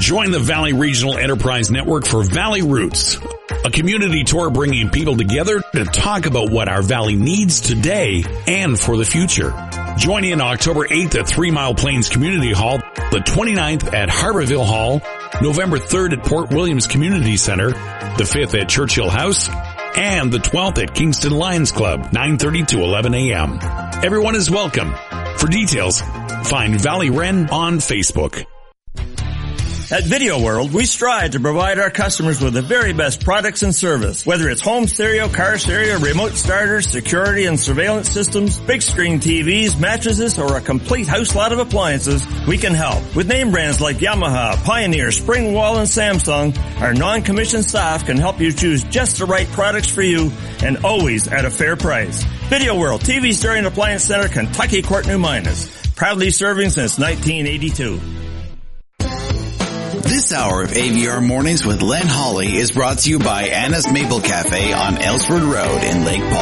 Join the Valley Regional Enterprise Network for Valley Roots, a community tour bringing people together to talk about what our valley needs today and for the future. Join in October 8th at 3 Mile Plains Community Hall, the 29th at Harborville Hall, November 3rd at Port Williams Community Center, the 5th at Churchill House, and the 12th at Kingston Lions Club, 9:30 to 11 a.m. Everyone is welcome. For details, find Valley Wren on Facebook. At Video World, we strive to provide our customers with the very best products and service. Whether it's home stereo, car stereo, remote starters, security and surveillance systems, big screen TVs, mattresses, or a complete house lot of appliances, we can help. With name brands like Yamaha, Pioneer, Springwall, and Samsung, our non-commissioned staff can help you choose just the right products for you and always at a fair price. Video World, TV Stereo and Appliance Center, Kentucky Court, New Minas. Proudly serving since 1982. This hour of AVR Mornings with Len Hawley is brought to you by Anna's Maple Cafe on Ellsford Road in Lake Paul.